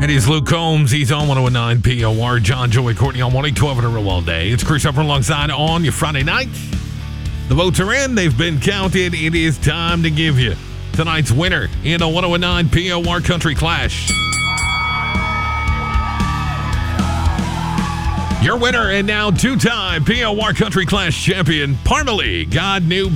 It is Luke Combs. He's on 109 POR. John, Joey, Courtney on morning, 12 in a row all day. It's Chris Upper alongside on your Friday night. The votes are in. They've been counted. It is time to give you tonight's winner in a 109 POR Country Clash. Your winner and now two-time POR Country Clash champion, Parmalee God Knew